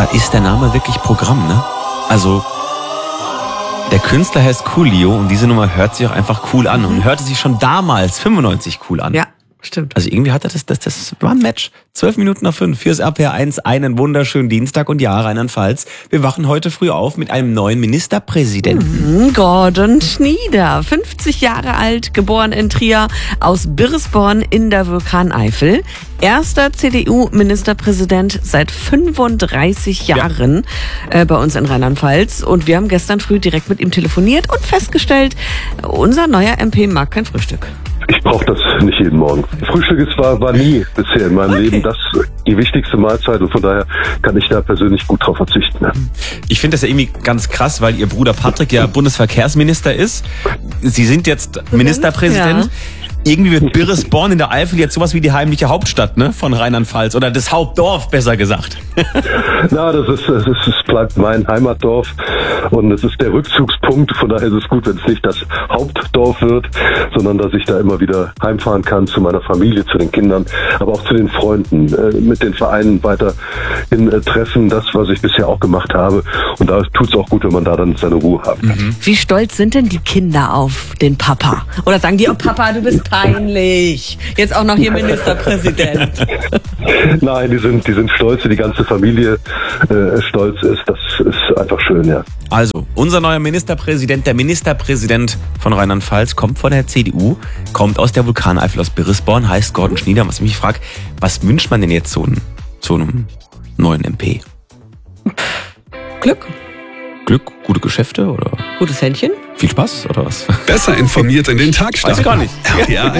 da ist der Name wirklich Programm, ne? Also, der Künstler heißt Coolio und diese Nummer hört sich auch einfach cool an und hörte sich schon damals 95 cool an. Ja, stimmt. Also irgendwie hat er das war ein Match. 12:05 fürs RPR1, einen wunderschönen Dienstag und ja, Rheinland-Pfalz. Wir wachen heute früh auf mit einem neuen Ministerpräsidenten. Gordon Schnieder, 50 Jahre alt, geboren in Trier, aus Birresborn in der Vulkaneifel. Erster CDU-Ministerpräsident seit 35 Jahren bei uns in Rheinland-Pfalz. Und wir haben gestern früh direkt mit ihm telefoniert und festgestellt, unser neuer MP mag kein Frühstück. Ich brauche das nicht jeden Morgen. Frühstück war nie bisher in meinem Leben das die wichtigste Mahlzeit und von daher kann ich da persönlich gut drauf verzichten. Ich finde das ja irgendwie ganz krass, weil Ihr Bruder Patrick ja Bundesverkehrsminister ist. Sie sind jetzt Ministerpräsident. Ja. Irgendwie wird Birresborn in der Eifel jetzt sowas wie die heimliche Hauptstadt, ne, von Rheinland-Pfalz oder das Hauptdorf, besser gesagt. Na, es bleibt mein Heimatdorf und es ist der Rückzugspunkt. Von daher ist es gut, wenn es nicht das Hauptdorf wird, sondern dass ich da immer wieder heimfahren kann zu meiner Familie, zu den Kindern, aber auch zu den Freunden, mit den Vereinen weiterhin treffen, das, was ich bisher auch gemacht habe. Und da tut es auch gut, wenn man da dann seine Ruhe haben kann. Wie stolz sind denn die Kinder auf den Papa? Oder sagen die, oh Papa, du bist peinlich. Jetzt auch noch hier Ministerpräsident. Nein, die sind stolz, die ganze Familie stolz ist. Das ist einfach schön, ja. Also, unser neuer Ministerpräsident, der Ministerpräsident von Rheinland-Pfalz, kommt von der CDU, kommt aus der Vulkaneifel aus Birresborn, heißt Gordon Schnieder. Was ich mich frage, was wünscht man denn jetzt so einem neuen MP? Glück. Glück, gute Geschäfte oder Gutes Händchen. viel Spaß oder was? Besser informiert in den Tag starten. Weiß ich gar nicht. RPR